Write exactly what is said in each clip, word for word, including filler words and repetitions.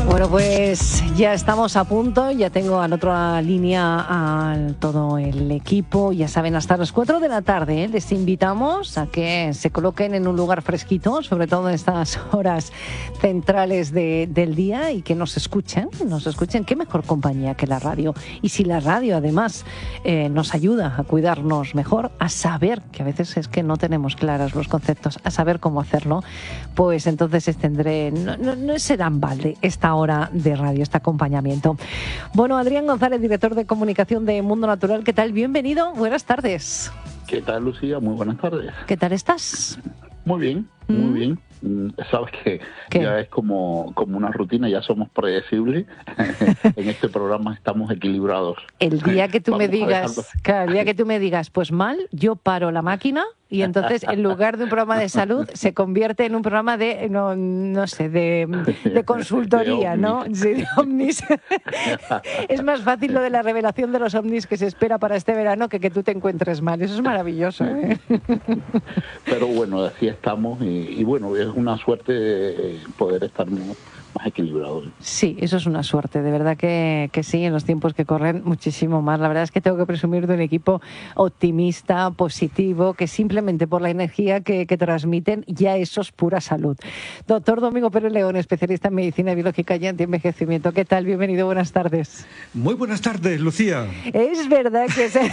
Bueno, pues ya estamos a punto, ya tengo al otra línea a todo el equipo, ya saben, hasta las cuatro de la tarde, ¿eh? Les invitamos a que se coloquen en un lugar fresquito, sobre todo en estas horas centrales de, del día, y que nos escuchen, nos escuchen. Qué mejor compañía que la radio. Y si la radio además eh, nos ayuda a cuidarnos mejor, a saber, que a veces es que no tenemos claros los conceptos, a saber cómo hacerlo, pues entonces tendré, no, no, no será en balde esta hora de radio, este acompañamiento. Bueno, Adrián González, director de comunicación de Mundo Natural, ¿qué tal? Bienvenido, buenas tardes. ¿Qué tal, Lucía? Muy buenas tardes. ¿Qué tal estás? Muy bien, muy ¿Mm? bien. Sabes que ¿Qué? ya es como, como una rutina, ya somos predecibles. En este programa estamos equilibrados. El día que tú me digas, claro, el día que tú me digas, pues mal, yo paro la máquina y entonces en lugar de un programa de salud se convierte en un programa de, no, no sé, de, de consultoría, de ¿no? Sí, de ovnis. Es más fácil lo de la revelación de los ovnis que se espera para este verano que que tú te encuentres mal. Eso es maravilloso, ¿eh? Pero bueno, así estamos y, y bueno, es una suerte poder estar más equilibrados. Sí, eso es una suerte, de verdad que, que sí, en los tiempos que corren muchísimo más. La verdad es que tengo que presumir de un equipo optimista, positivo, que simplemente por la energía que, que transmiten ya eso es pura salud. Doctor Domingo Pérez León, especialista en medicina biológica y antienvejecimiento. ¿Qué tal? Bienvenido, buenas tardes. Muy buenas tardes, Lucía. Es verdad que ese,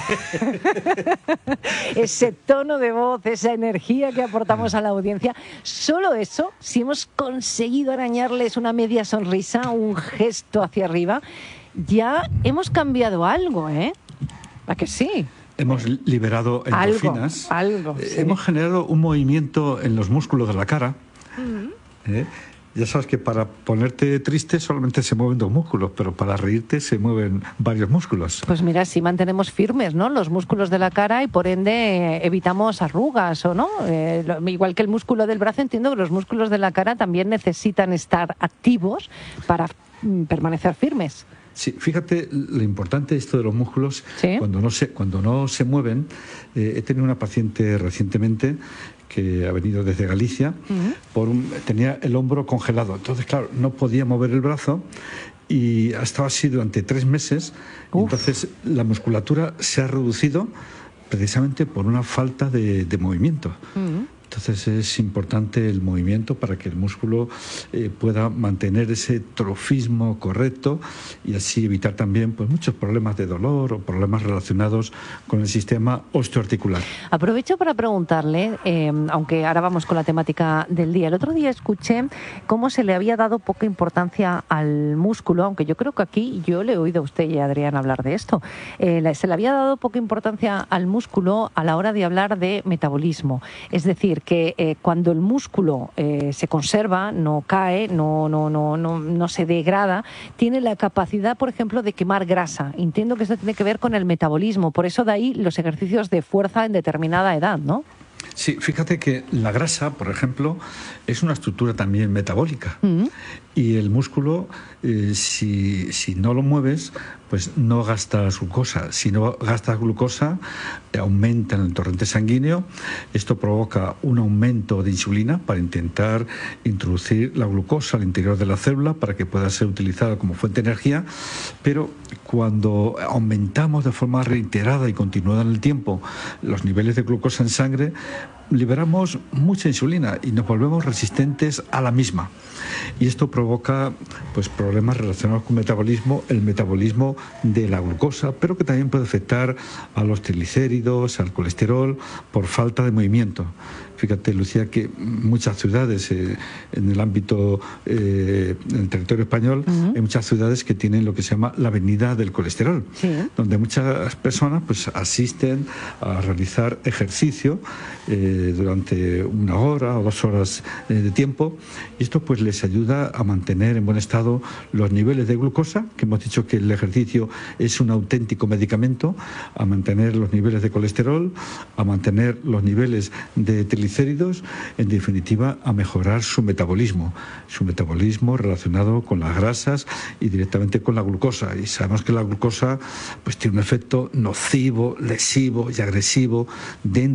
ese tono de voz, esa energía que aportamos a la audiencia, solo eso, si hemos conseguido arañarles una media sonrisa, un gesto hacia arriba, ya hemos cambiado algo, ¿eh? ¿A que sí? Hemos liberado endorfinas. Algo, algo, eh, sí. Hemos generado un movimiento en los músculos de la cara. Uh-huh. ¿eh? Ya sabes que para ponerte triste solamente se mueven dos músculos, pero para reírte se mueven varios músculos. Pues mira, si mantenemos firmes, ¿no?, los músculos de la cara y por ende eh, evitamos arrugas, ¿o no? Eh, lo, igual que el músculo del brazo, entiendo que los músculos de la cara también necesitan estar activos para mm, permanecer firmes. Sí, fíjate lo importante de esto de los músculos. ¿Sí? Cuando no se, cuando no se mueven. Eh, he tenido una paciente recientemente que ha venido desde Galicia, uh-huh. por un, tenía el hombro congelado, entonces claro, no podía mover el brazo y ha estado así durante tres meses. Entonces la musculatura se ha reducido precisamente por una falta de, de movimiento. Uh-huh. Entonces es importante el movimiento para que el músculo eh, pueda mantener ese trofismo correcto y así evitar también pues, muchos problemas de dolor o problemas relacionados con el sistema osteoarticular. Aprovecho para preguntarle, eh, aunque ahora vamos con la temática del día. El otro día escuché cómo se le había dado poca importancia al músculo, aunque yo creo que aquí yo le he oído a usted y a Adrián hablar de esto. Eh, se le había dado poca importancia al músculo a la hora de hablar de metabolismo. Es decir, que eh, cuando el músculo eh, se conserva, no cae, no, no, no, no, no se degrada, tiene la capacidad, por ejemplo, de quemar grasa. Entiendo que esto tiene que ver con el metabolismo, por eso de ahí los ejercicios de fuerza en determinada edad, ¿no? Sí, fíjate que la grasa, por ejemplo, es una estructura también metabólica. Uh-huh. Y el músculo, eh, si, si no lo mueves, pues no gastas glucosa. Si no gastas glucosa, eh, aumenta en el torrente sanguíneo. Esto provoca un aumento de insulina para intentar introducir la glucosa al interior de la célula para que pueda ser utilizada como fuente de energía. Pero cuando aumentamos de forma reiterada y continuada en el tiempo los niveles de glucosa en sangre, liberamos mucha insulina y nos volvemos resistentes a la misma. Y esto provoca pues, problemas relacionados con el metabolismo, el metabolismo de la glucosa, pero que también puede afectar a los triglicéridos, al colesterol, por falta de movimiento. Fíjate, Lucía, que muchas ciudades eh, en el ámbito, eh, en el territorio español, uh-huh. hay muchas ciudades que tienen lo que se llama la avenida del colesterol, sí. donde muchas personas pues, asisten a realizar ejercicio eh, durante una hora o dos horas eh, de tiempo, y esto pues les ayuda a mantener en buen estado los niveles de glucosa, que hemos dicho que el ejercicio es un auténtico medicamento, a mantener los niveles de colesterol, a mantener los niveles de triglicéridos, en definitiva a mejorar su metabolismo, su metabolismo relacionado con las grasas y directamente con la glucosa. Y sabemos que la glucosa pues tiene un efecto nocivo, lesivo y agresivo dentro